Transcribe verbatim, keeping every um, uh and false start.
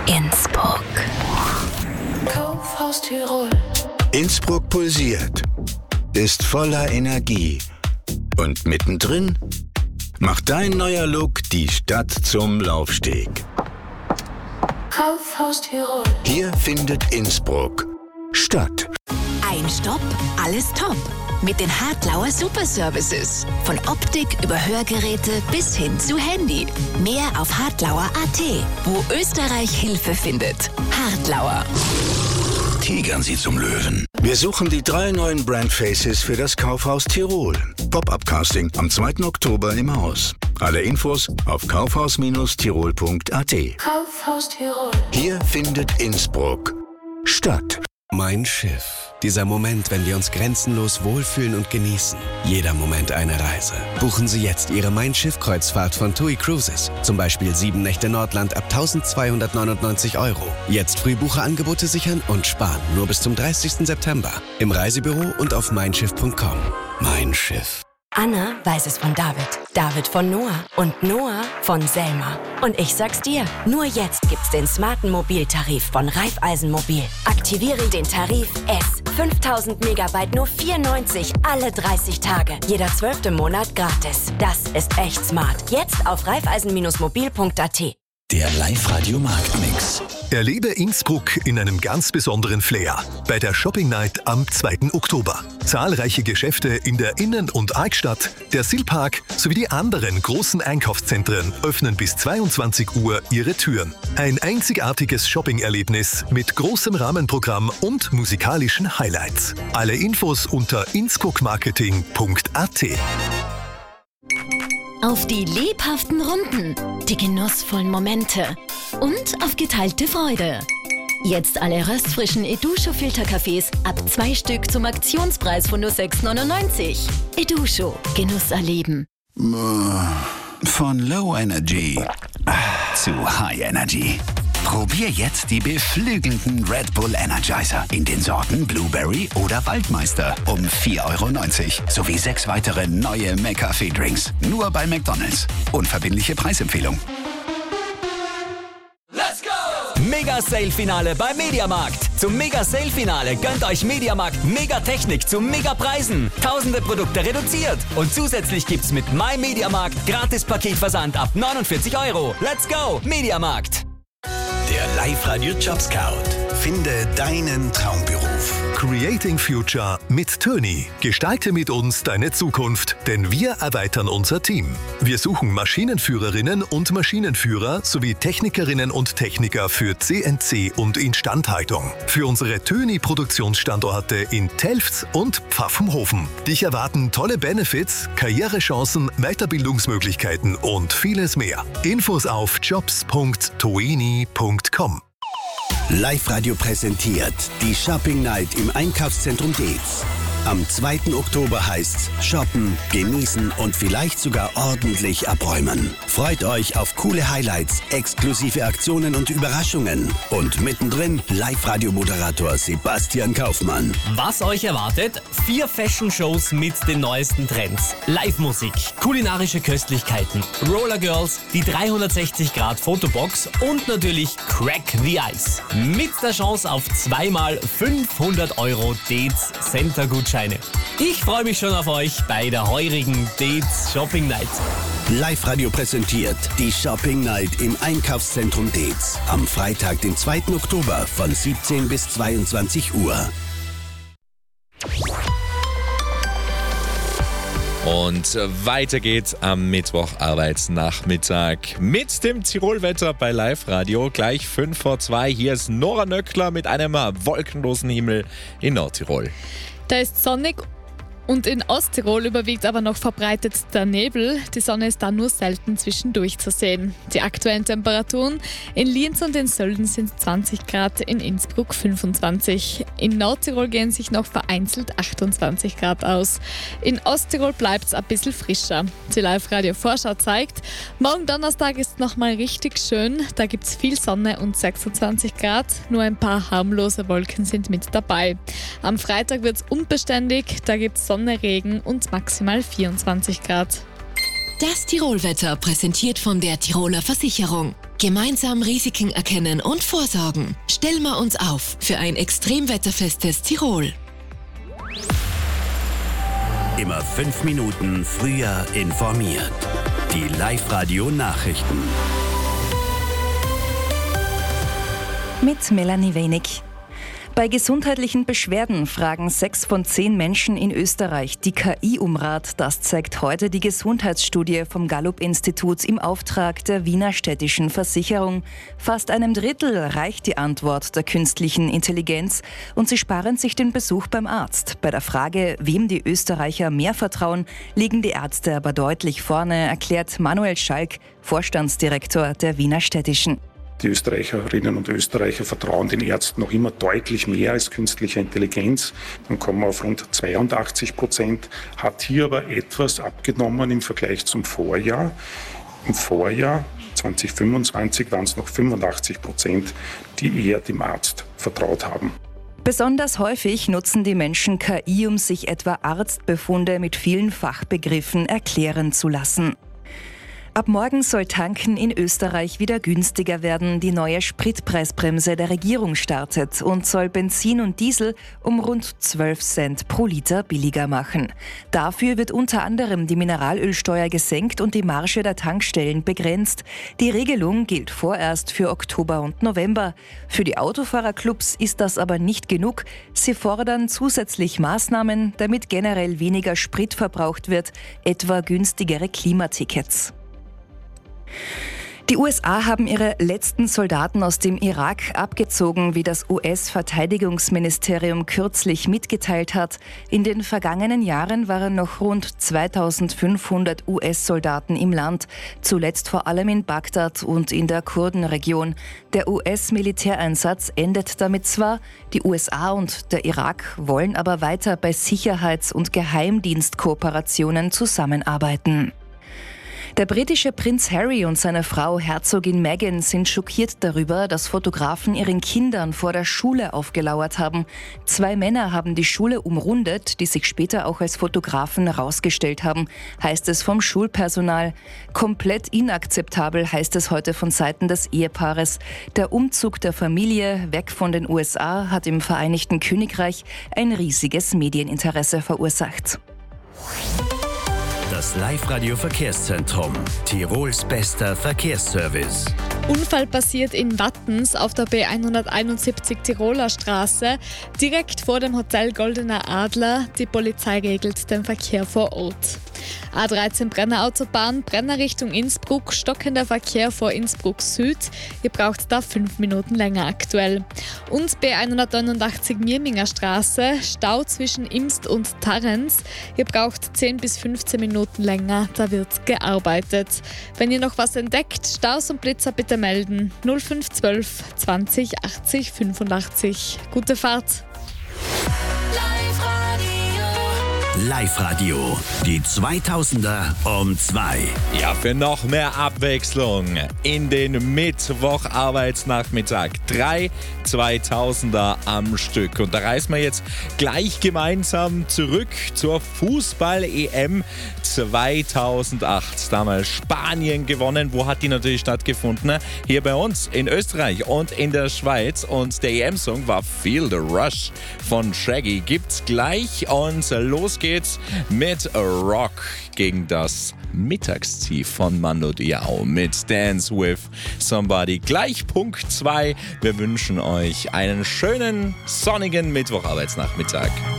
Innsbruck. Kaufhaus Tirol. Innsbruck pulsiert, ist voller Energie. Und mittendrin macht dein neuer Look die Stadt zum Laufsteg. Kaufhaus Tirol. Hier findet Innsbruck statt. Ein Stopp, alles top. Mit den Hartlauer Superservices. Von Optik über Hörgeräte bis hin zu Handy. Mehr auf hartlauer punkt a t, wo Österreich Hilfe findet. Hartlauer. Tigern Sie zum Löwen. Wir suchen die drei neuen Brandfaces für das Kaufhaus Tirol. Pop-up-Casting am zweiten Oktober im Haus. Alle Infos auf kaufhaus Tirol punkt a t. Kaufhaus Tirol. Hier findet Innsbruck statt. Mein Schiff. Dieser Moment, wenn wir uns grenzenlos wohlfühlen und genießen. Jeder Moment eine Reise. Buchen Sie jetzt Ihre Mein Schiff-Kreuzfahrt von T U I Cruises. Zum Beispiel sieben Nächte Nordland ab eintausendzweihundertneunundneunzig Euro. Jetzt Frühbucherangebote sichern und sparen. Nur bis zum dreißigsten September. Im Reisebüro und auf mein schiff punkt com. Mein Schiff. Anna weiß es von David, David von Noah und Noah von Selma. Und ich sag's dir, nur jetzt gibt's den smarten Mobiltarif von Raiffeisen Mobil. Aktiviere den Tarif S. fünftausend Megabyte nur vier neunzig alle dreißig Tage. Jeder zwölfte Monat gratis. Das ist echt smart. Jetzt auf raiffeisen mobil punkt a t. Der Live-Radio-Marktmix. Erlebe Innsbruck in einem ganz besonderen Flair bei der Shopping Night am zweiten Oktober. Zahlreiche Geschäfte in der Innen- und Altstadt, der Silpark sowie die anderen großen Einkaufszentren öffnen bis zweiundzwanzig Uhr ihre Türen. Ein einzigartiges Shopping-Erlebnis mit großem Rahmenprogramm und musikalischen Highlights. Alle Infos unter innsbruckmarketing punkt a t. Auf die lebhaften Runden, die genussvollen Momente und auf geteilte Freude. Jetzt alle röstfrischen Edusho-Filterkaffees ab zwei Stück zum Aktionspreis von nur sechs neunundneunzig. Edusho, Genuss erleben. Von Low Energy zu High Energy. Probier jetzt die beflügelnden Red Bull Energizer in den Sorten Blueberry oder Waldmeister um vier Euro neunzig sowie sechs weitere neue McCafé-Drinks. Nur bei McDonald's. Unverbindliche Preisempfehlung. Let's go! Mega-Sale-Finale bei Mediamarkt. Zum Mega-Sale-Finale gönnt euch Mediamarkt Megatechnik zu Megapreisen. Tausende Produkte reduziert. Und zusätzlich gibt's mit My Mediamarkt Gratis-Paketversand ab neunundvierzig Euro. Let's go! Mediamarkt. Der Live-Radio-Job-Scout. Finde deinen Traumberuf. Creating Future mit Töni. Gestalte mit uns deine Zukunft, denn wir erweitern unser Team. Wir suchen Maschinenführerinnen und Maschinenführer sowie Technikerinnen und Techniker für C N C und Instandhaltung. Für unsere Töni-Produktionsstandorte in Telfs und Pfaffenhofen. Dich erwarten tolle Benefits, Karrierechancen, Weiterbildungsmöglichkeiten und vieles mehr. Infos auf jobs punkt toini punkt com. Live-Radio präsentiert die Shopping Night im Einkaufszentrum Deetz. Am zweiten Oktober heißt's shoppen, genießen und vielleicht sogar ordentlich abräumen. Freut euch auf coole Highlights, exklusive Aktionen und Überraschungen. Und mittendrin Live-Radio-Moderator Sebastian Kaufmann. Was euch erwartet? Vier Fashion-Shows mit den neuesten Trends. Live-Musik, kulinarische Köstlichkeiten, Roller Girls, die dreihundertsechzig Grad Fotobox und natürlich Crack the Ice. Mit der Chance auf zweimal fünfhundert Euro Deetz Center-Gutschein. Ich freue mich schon auf euch bei der heurigen Deetz Shopping Night. Live-Radio präsentiert die Shopping Night im Einkaufszentrum Deetz. Am Freitag, den zweiten Oktober von siebzehn bis zweiundzwanzig Uhr. Und weiter geht's am Mittwoch Arbeitsnachmittag mit dem Tirolwetter bei Live-Radio. Gleich fünf vor zwei. Hier ist Nora Nöckler mit einem wolkenlosen Himmel in Nordtirol. Da ist sonnig und in Osttirol überwiegt aber noch verbreitet der Nebel. Die Sonne ist da nur selten zwischendurch zu sehen. Die aktuellen Temperaturen in Lienz und in Sölden sind zwanzig Grad, in Innsbruck fünfundzwanzig. In Nordtirol gehen sich noch vereinzelt achtundzwanzig Grad aus. In Osttirol bleibt es ein bisschen frischer. Die Live-Radio-Vorschau zeigt, morgen Donnerstag ist nochmal richtig schön. Da gibt es viel Sonne und sechsundzwanzig Grad. Nur ein paar harmlose Wolken sind mit dabei. Am Freitag wird es unbeständig. Da gibt es Sonne, Regen und maximal vierundzwanzig Grad. Das Tirolwetter präsentiert von der Tiroler Versicherung. Gemeinsam Risiken erkennen und vorsorgen. Stellen wir uns auf für ein extrem wetterfestes Tirol. Immer fünf Minuten früher informiert. Die Live-Radio-Nachrichten. Mit Melanie Wenig. Bei gesundheitlichen Beschwerden fragen sechs von zehn Menschen in Österreich die K I um Rat. Das zeigt heute die Gesundheitsstudie vom Gallup-Institut im Auftrag der Wiener Städtischen Versicherung. Fast einem Drittel reicht die Antwort der künstlichen Intelligenz und sie sparen sich den Besuch beim Arzt. Bei der Frage, wem die Österreicher mehr vertrauen, liegen die Ärzte aber deutlich vorne, erklärt Manuel Schalk, Vorstandsdirektor der Wiener Städtischen. Die Österreicherinnen und Österreicher vertrauen den Ärzten noch immer deutlich mehr als künstliche Intelligenz. Dann kommen wir auf rund zweiundachtzig Prozent, hat hier aber etwas abgenommen im Vergleich zum Vorjahr. Im Vorjahr zwanzig fünfundzwanzig waren es noch fünfundachtzig Prozent, die eher dem Arzt vertraut haben. Besonders häufig nutzen die Menschen K I, um sich etwa Arztbefunde mit vielen Fachbegriffen erklären zu lassen. Ab morgen soll Tanken in Österreich wieder günstiger werden. Die neue Spritpreisbremse der Regierung startet und soll Benzin und Diesel um rund zwölf Cent pro Liter billiger machen. Dafür wird unter anderem die Mineralölsteuer gesenkt und die Marge der Tankstellen begrenzt. Die Regelung gilt vorerst für Oktober und November. Für die Autofahrerclubs ist das aber nicht genug. Sie fordern zusätzlich Maßnahmen, damit generell weniger Sprit verbraucht wird, etwa günstigere Klimatickets. Die U S A haben ihre letzten Soldaten aus dem Irak abgezogen, wie das U S-Verteidigungsministerium kürzlich mitgeteilt hat. In den vergangenen Jahren waren noch rund zweitausendfünfhundert U S-Soldaten im Land, zuletzt vor allem in Bagdad und in der Kurdenregion. Der U S-Militäreinsatz endet damit zwar, die U S A und der Irak wollen aber weiter bei Sicherheits- und Geheimdienstkooperationen zusammenarbeiten. Der britische Prinz Harry und seine Frau Herzogin Meghan sind schockiert darüber, dass Fotografen ihren Kindern vor der Schule aufgelauert haben. Zwei Männer haben die Schule umrundet, die sich später auch als Fotografen herausgestellt haben, heißt es vom Schulpersonal. Komplett inakzeptabel, heißt es heute von Seiten des Ehepaares. Der Umzug der Familie weg von den U S A hat im Vereinigten Königreich ein riesiges Medieninteresse verursacht. Das Live-Radio-Verkehrszentrum. Tirols bester Verkehrsservice. Unfall passiert in Wattens auf der B hunderteinundsiebzig Tiroler Straße, direkt vor dem Hotel Goldener Adler. Die Polizei regelt den Verkehr vor Ort. A dreizehn Brenner Autobahn, Brenner Richtung Innsbruck, stockender Verkehr vor Innsbruck Süd. Ihr braucht da fünf Minuten länger aktuell. Und B hundertneunundachtzig Mirminger Straße, Stau zwischen Imst und Tarrenz. Ihr braucht zehn bis fünfzehn Minuten länger, da wird gearbeitet. Wenn ihr noch was entdeckt, Staus und Blitzer bitte melden. null fünf zwölf zwanzig achtzig fünfundachtzig. Gute Fahrt! Live-Radio, die zweitausender um zwei. Ja, für noch mehr Abwechslung in den Mittwoch-Arbeitsnachmittag. Drei zweitausender am Stück. Und da reisen wir jetzt gleich gemeinsam zurück zur Fußball-E M zweitausendacht. Damals Spanien gewonnen. Wo hat die natürlich stattgefunden? Hier bei uns in Österreich und in der Schweiz. Und der E M-Song war Feel the Rush von Shaggy. Gibt's gleich und los geht's. geht's mit Rock gegen das Mittagstief von Mando Diao mit Dance with Somebody. Gleich Punkt zwei. Wir wünschen euch einen schönen, sonnigen Mittwocharbeitsnachmittag.